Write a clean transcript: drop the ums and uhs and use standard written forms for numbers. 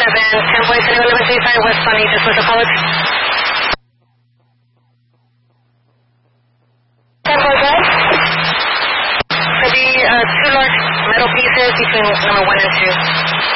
10 Boys, 1135 West Sunny, just with the college. 10 Boys, right? For the two large metal pieces between number 1 and 2.